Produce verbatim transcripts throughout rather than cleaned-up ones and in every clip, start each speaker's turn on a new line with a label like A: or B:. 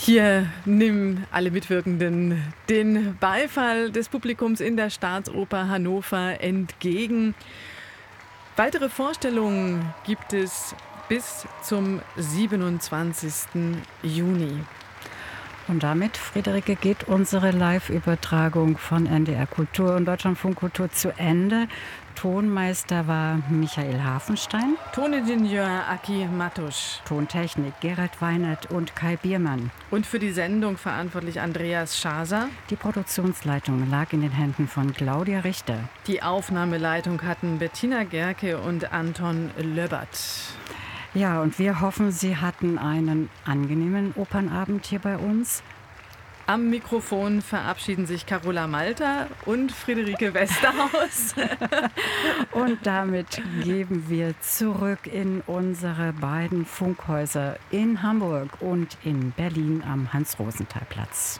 A: Hier nehmen alle Mitwirkenden den Beifall des Publikums in der Staatsoper Hannover entgegen. Weitere Vorstellungen gibt es bis zum siebenundzwanzigsten Juni.
B: Und damit, Friederike, geht unsere Live-Übertragung von N D R Kultur und Deutschlandfunk Kultur zu Ende. Tonmeister war Michael Hafenstein.
A: Toningenieur Aki Matusch.
B: Tontechnik Gerald Weinert und Kai Biermann.
A: Und für die Sendung verantwortlich Andreas Schaser.
B: Die Produktionsleitung lag in den Händen von Claudia Richter.
A: Die Aufnahmeleitung hatten Bettina Gerke und Anton Löbbert.
B: Ja, und wir hoffen, Sie hatten einen angenehmen Opernabend hier bei uns.
A: Am Mikrofon verabschieden sich Carola Malter und Friederike Westerhaus.
B: Und damit geben wir zurück in unsere beiden Funkhäuser in Hamburg und in Berlin am Hans-Rosenthal-Platz.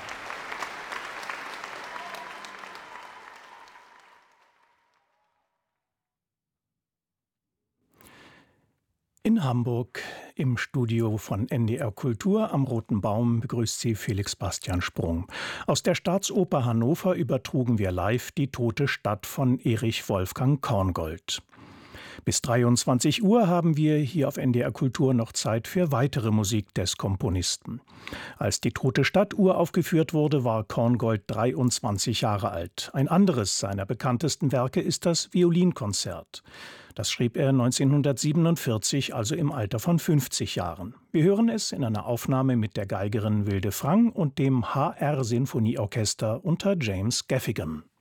C: In Hamburg im Studio von N D R Kultur am Roten Baum begrüßt Sie Felix Bastian Sprung. Aus der Staatsoper Hannover übertrugen wir live Die tote Stadt von Erich Wolfgang Korngold. Bis dreiundzwanzig Uhr haben wir hier auf N D R Kultur noch Zeit für weitere Musik des Komponisten. Als Die tote Stadt uraufgeführt wurde, war Korngold dreiundzwanzig Jahre alt. Ein anderes seiner bekanntesten Werke ist das Violinkonzert. Das schrieb er neunzehnhundertsiebenundvierzig, also im Alter von fünfzig Jahren. Wir hören es in einer Aufnahme mit der Geigerin Wilde Frang und dem H R Sinfonieorchester unter James Gaffigan.